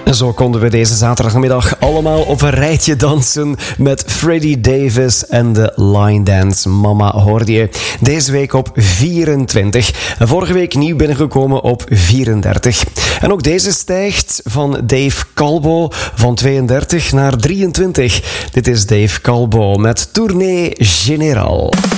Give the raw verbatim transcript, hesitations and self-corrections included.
En zo konden we deze zaterdagmiddag allemaal op een rijtje dansen met Freddie Davis en de Line Dance. Mama hoorde je deze week op vierentwintig. En vorige week nieuw binnengekomen op vierendertig. En ook deze stijgt van Dave Calbo van tweeëndertig naar drieëntwintig. Dit is Dave Calbo met Tournée Générale.